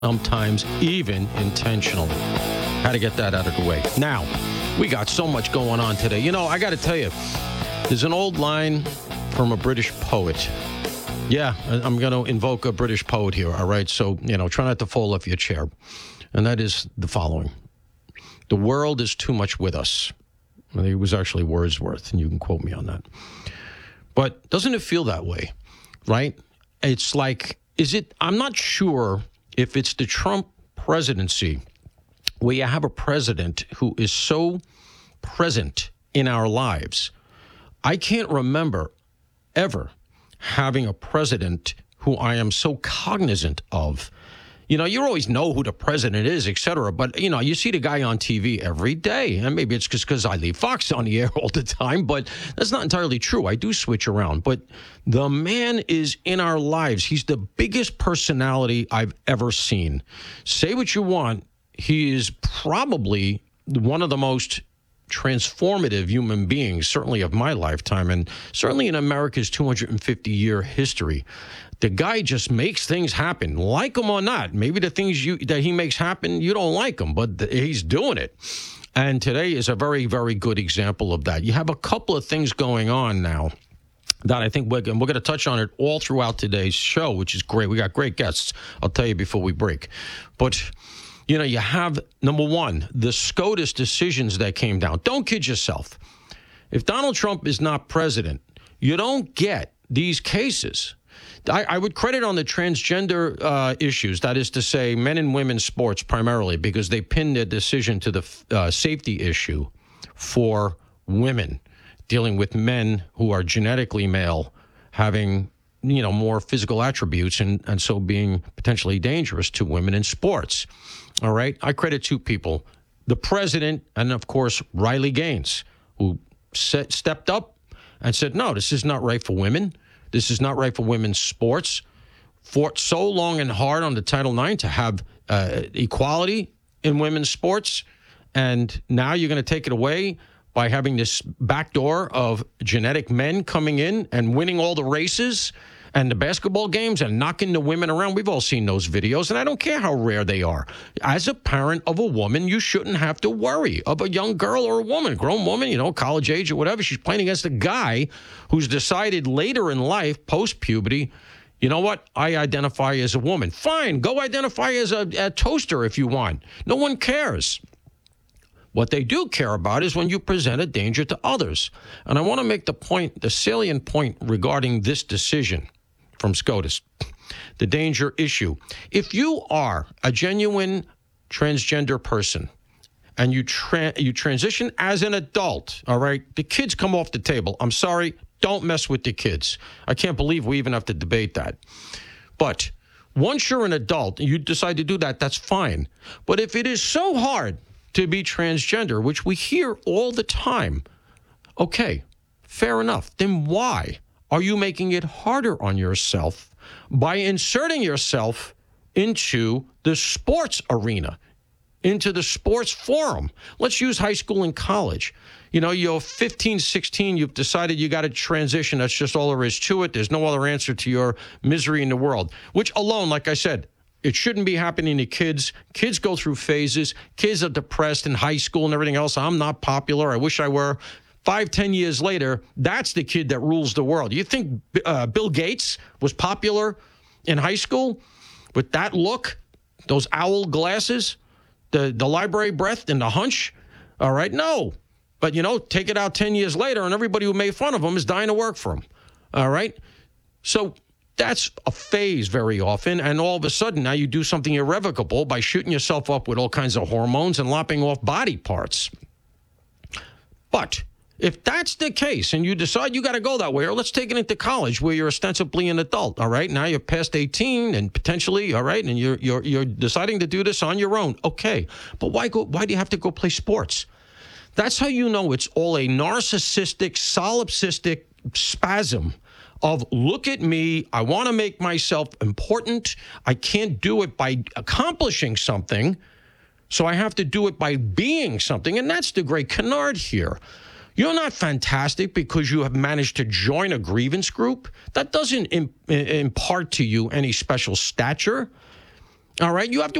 sometimes even intentionally. Had to get that out of the way. Now, we got so much going on today. You know, I got to tell you, there's an old line from a British poet. Yeah, I'm going to invoke a British poet here, all right? So, try not to fall off your chair. And that is the following. The world is too much with us. I think it was actually Wordsworth, and you can quote me on that. But doesn't it feel that way, right? It's like, I'm not sure if it's the Trump presidency where you have a president who is so present in our lives. I can't remember ever having a president who I am so cognizant of. You always know who the president is, et cetera. But, you see the guy on TV every day. And maybe it's just because I leave Fox on the air all the time. But that's not entirely true. I do switch around. But the man is in our lives. He's the biggest personality I've ever seen. Say what you want. He is probably one of the most transformative human beings, certainly of my lifetime, and certainly in America's 250-year history. The guy just makes things happen, like him or not. Maybe the things that he makes happen, you don't like him, but he's doing it. And today is a very, very good example of that. You have a couple of things going on now that I think we're going to touch on it all throughout today's show, which is great. We got great guests, I'll tell you before we break. But you have, number one, the SCOTUS decisions that came down. Don't kid yourself. If Donald Trump is not president, you don't get these cases. I would credit on the transgender issues, that is to say, men and women's sports primarily, because they pinned their decision to the safety issue for women, dealing with men who are genetically male, having more physical attributes and so being potentially dangerous to women in sports. All right. I credit two people, the president and, of course, Riley Gaines, who stepped up and said, no, this is not right for women. This is not right for women's sports. Fought so long and hard on the Title IX to have equality in women's sports. And now you're going to take it away by having this backdoor of genetic men coming in and winning all the races and the basketball games and knocking the women around. We've all seen those videos, and I don't care how rare they are. As a parent of a woman, you shouldn't have to worry of a young girl or a woman, grown woman, college age or whatever. She's playing against a guy who's decided later in life, post-puberty, you know what? I identify as a woman. Fine, go identify as a toaster if you want. No one cares. What they do care about is when you present a danger to others. And I want to make the salient point regarding this decision from SCOTUS, the danger issue. If you are a genuine transgender person and you transition as an adult, all right, the kids come off the table. I'm sorry, don't mess with the kids. I can't believe we even have to debate that. But once you're an adult and you decide to do that, that's fine. But if it is so hard to be transgender, which we hear all the time, okay, fair enough. Then why are you making it harder on yourself by inserting yourself into the sports arena, into the sports forum? Let's use high school and college. You're 15, 16, you've decided you got to transition. That's just all there is to it. There's no other answer to your misery in the world, which alone, like I said, it shouldn't be happening to kids. Kids go through phases. Kids are depressed in high school and everything else. I'm not popular. I wish I were. 5, 10 years later, that's the kid that rules the world. You think Bill Gates was popular in high school with that look, those owl glasses, the library breath and the hunch? All right, no. But, take it out 10 years later and everybody who made fun of him is dying to work for him. All right? So that's a phase very often, and all of a sudden now you do something irrevocable by shooting yourself up with all kinds of hormones and lopping off body parts. But if that's the case and you decide you got to go that way, or let's take it into college where you're ostensibly an adult, all right? Now you're past 18 and potentially, all right, and you're deciding to do this on your own. Okay, but why do you have to go play sports? That's how you know it's all a narcissistic, solipsistic spasm of look at me, I want to make myself important. I can't do it by accomplishing something, so I have to do it by being something. And that's the great canard here. You're not fantastic because you have managed to join a grievance group. That doesn't impart to you any special stature. All right, you have to